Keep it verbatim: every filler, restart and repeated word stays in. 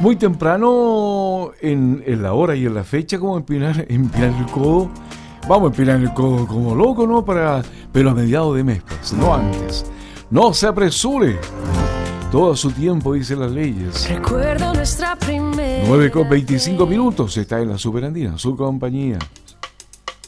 Muy temprano en, en la hora y en la fecha, como empinar, empinar el codo. Vamos a empinar el codo como loco, ¿no? Para, pero a mediados de mes, pues, no antes. No se apresure. Todo a su tiempo, dicen las leyes. Recuerdo nuestra primera nueve con veinticinco minutos. Está en la Superandina, su compañía.